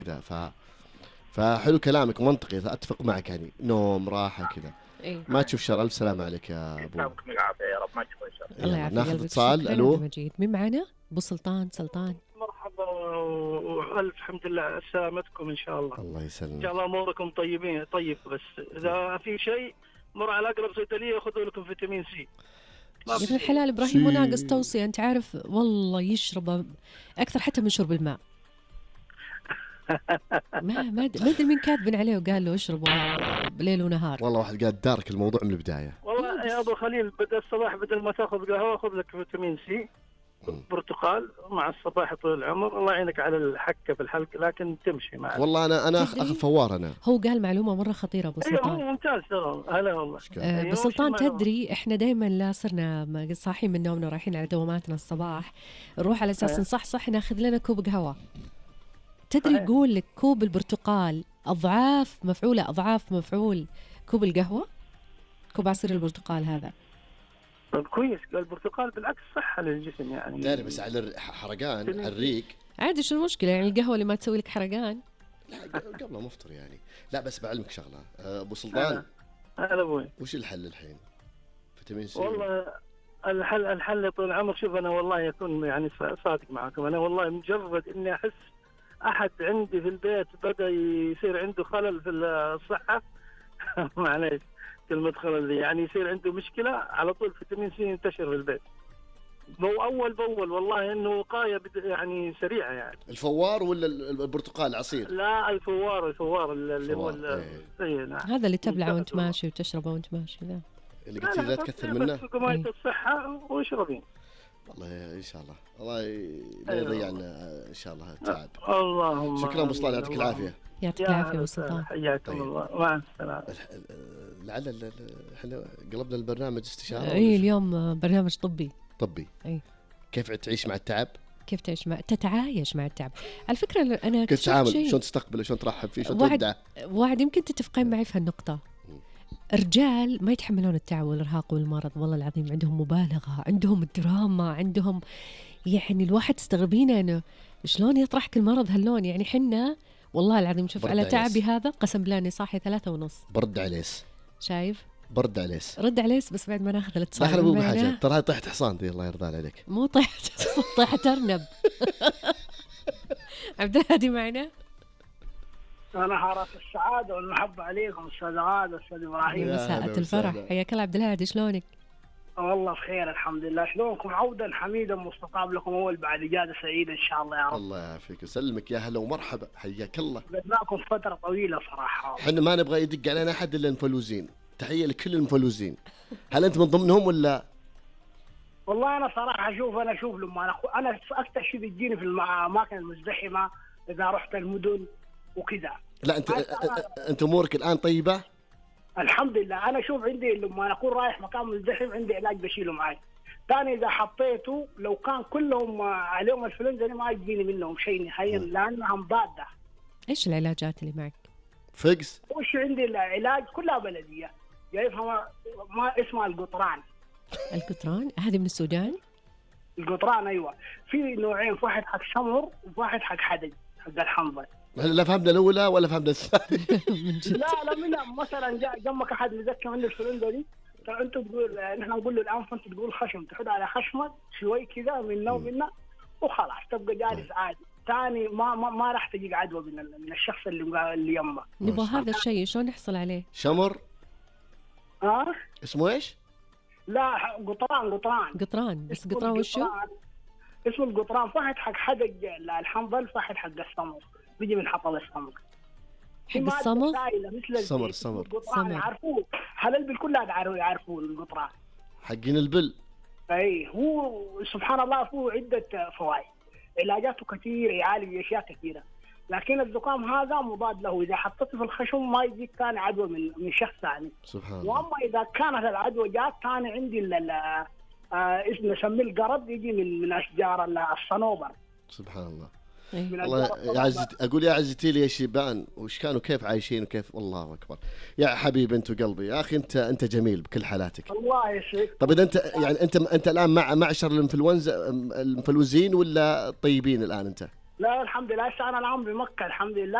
كذا. فحلو كلامك منطقي، اتفق معك يعني، نوم راحه كذا. إيه. ما تشوف شر. الف سلامه عليك يا ابو. يسلمك العافيه يا رب، ما تشوف شر. الله يعافيك ناخذ قلبك. اتصال. شكراً الو عبد المجيد. مين معنا؟ ابو سلطان. مرحبا والف الحمد لله على سلامتكم ان شاء الله. الله ان يسلمك. شاء الله اموركم طيبين. طيب بس اذا في شيء مر على اقرب صيدليه خذوا لكم فيتامين سي. يا ابن الحلال ابراهيم مو ناقص توصيه، انت عارف والله يشرب اكثر حتى من شرب الماء. ما ادري مين كاتبين عليه وقال له اشرب بليل ونهار. والله واحد قاعد دارك الموضوع من البدايه. والله يا ابو خليل بدأ الصباح بدل ما تاخذ قهوه خذ لك فيتامين سي برتقال مع الصباح طول العمر. الله يعينك على الحكه في الحلق لكن تمشي معك. والله انا اخذ فوار. انا هو قال معلومه مره خطيره ابو ايوه سلطان. هو ممتاز ترى. هلا والله. ابو سلطان تدري احنا دائما لا صرنا صاحيين من نومنا ورايحين على دواماتنا الصباح نروح على اساس نصحصح ناخذ لنا كوب قهوه. تدري يقول لك كوب البرتقال اضعاف مفعول كوب القهوه. كوب عصير البرتقال هذا كويس. البرتقال بالعكس صحه للجسم يعني. داري بس على حرقان الريق عادي. شو المشكله يعني القهوه اللي ما تسوي لك حرقان؟ لا قبل مفطر يعني. لا بس بعلمك شغله ابو سلطان. هلا ابوي. وش الحل الحين؟ فيتامين سي. والله الحل طول العمر. شوف انا والله يكون يعني صادق معكم. انا والله مجرد اني احس احد عندي في البيت بدا يصير عنده خلل في الصحه معليش كلمه خلل دي يعني يصير عنده مشكله على طول فيتامين سي ينتشر في البيت اول باول. والله انه وقايه يعني سريعه يعني. الفوار ولا البرتقال العصير؟ لا الفوار اللي هو هذا اللي تبلعه وانت ماشي وتشربه وانت ماشي. ذا اللي قلت لا تكثر منه. بس قماية الصحه واشربين. والله ان شاء الله الله لا يضيعنا ان شاء الله التعب. اللهم شكرا ابو سلطان يعطيك العافيه. يعطيك العافيه ابو سلطان. حياكم الله مع السلامه. لعل احنا قلبنا البرنامج استشاره. اي اليوم برنامج طبي. اي كيف تعيش مع التعب؟ كيف تتعايش مع التعب. على فكره انا كيف تتعامل؟ شلون تستقبله؟ شلون ترحب فيه؟ شلون تودعه؟ واحد يمكن تتفقين معي في هالنقطه. الرجال ما يتحملون التعب والإرهاق والمرض. والله العظيم عندهم مبالغة، عندهم الدراما، عندهم يعني الواحد تستغربين أنه شلون يطرحك المرض هاللون. يعني حنا والله العظيم شوف على تعبي هذا قسم بالله أني صاحي 3:30. برد عليس. شايف؟ برد عليس. رد عليس بس بعد ما ناخذ الاتصال. داخل ابو بحاجة ترى هاي طيحة حصان دي الله يرضى عليك. مو طيحة أرنب. عبد الهادي معنا. أنا حارس السعادة والمحبة عليكم أستاذ غادة أستاذ إبراهيم. مساءة الفرح. حياك الله عبد الهادي. شلونك؟ والله بخير الحمد لله. شلونكم؟ عودا حميدا مستطاب لكم أول بعد إجازة سعيدة إن شاء الله يا رب. الله يعافيك ويسلمك. يا هلا ومرحبا حياك الله. قدناكم فترة طويلة صراحة. احنا ما نبغى يدق علينا أحد إلا المفلوزين. تحية لكل المفلوزين. هل أنت من ضمنهم ولا؟ والله أنا صراحة أشوف لما أنا أكثر شيء بيجيني في الأماكن المزدحمة إذا رحت المدن وكذا. لا أنت أمورك الآن طيبة؟ الحمد لله. أنا شوف عندي لما أكون رايح مكان مزدحم عندي علاج بشيله معي. ثاني إذا حطيته لو كان كلهم عليهم الفلنزا ما يجيني منهم شيء نهائيا لأنها مضادة. إيش العلاجات اللي معك؟ فقس. وش عندي العلاج كلها بلدية جايبها ما اسمها القطران. القطران هذه من السودان؟ القطران أيوة. في نوعين، في واحد حق سمر وفي واحد حق حدج حق الحنظل. لا فهمنا الأولى ولا فهمنا الثانية. لا منها مثلا جاء جنبك أحد مذكر من الفلنزا دي أنت تقول نحن نقول له الآن فأنت تقول خشم تحط على خشمك شوي كذا منا ومنا وخلاص تبقى جالس عادي. ثاني ما راح تجيك عدوى من الشخص اللي يمه. نبغى هذا الشيء شلون نحصل عليه؟ شمر. اسمه ايش؟ لا قطران بس قطران وشو؟ اسمه القطران. واحد حق حدق الحنظل واحد حق السمر بيجي من حطب السمر. حق السمر؟ سمر يعرفوه هل بالكل يعرفوه القطران حقين البل. اي هو سبحان الله فيه عدة فوائد. علاجاته كثير يعالج اشياء كثيرة. لكن الزكام هذا مضاد له. إذا حطيته في الخشم ما يجيك ثاني عدوى من شخص ثاني. سبحان الله. وأما إذا كانت العدوى جات ثاني عندي اسمه نسميه القرض يجي من أشجار الصنوبر. سبحان الله. والله أقول يا عزتي لي يا شيبان وش كانوا كيف عايشين وكيف. الله أكبر يا حبيبي أنت وقلبي يا أخي. أنت جميل بكل حالاتك. الله يسعدك. طب إذا أنت يعني أنت الآن مع معشر الإنفلونزا المفلوزين ولا طيبين الآن أنت؟ لا الحمد لله هسه انا العام بمكه الحمد لله.